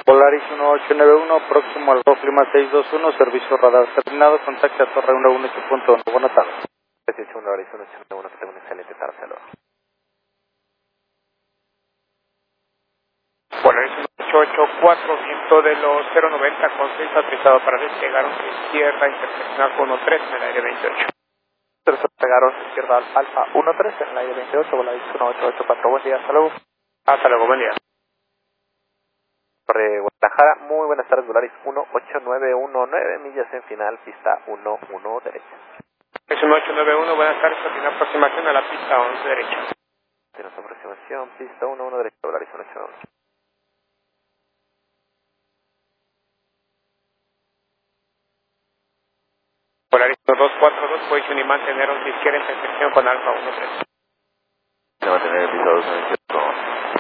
Polaris 1891, próximo al Golf Lima 621, servicio radar terminado, contacte a Torre 118.1. Buenas tardes. 18 Polaris 1891, que tengo una excelente tarde, saludos. Polaris 1884, viento de los 090 con 6 autorizado para despegar a izquierda, interseccional con 13 en el aire 28. Pegaron izquierda Alfa 13 en el aire 28, Polaris 1884, buen día, hasta luego. Hasta luego, buen día. Torre Guadalajara, muy buenas tardes, Polaris 18919, millas en final, pista 11 derecha. Es 1891, buenas tardes, tiene aproximación a la pista 11 derecha. Tenemos aproximación, pista 11 derecha, Polaris 189. Polaris 242, posición y mantener 11 izquierda, intersección con Alfa 13. Se va a mantener el piso 295.